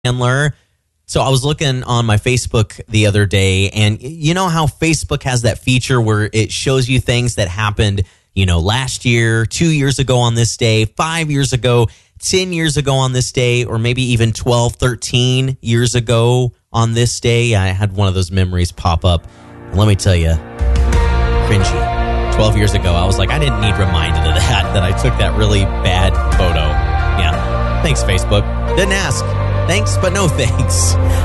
Handler. So I was looking on my Facebook the other day, and you know how Facebook has that feature where it shows you things that happened, last year, 2 years ago on this day, 5 years ago, 10 years ago on this day, or maybe even 12, 13 years ago on this day. I had one of those memories pop up. And let me tell you, cringy. 12 years ago, I was like, I didn't need reminded of that I took that really bad photo. Yeah. Thanks, Facebook. Didn't ask. Thanks, but no thanks.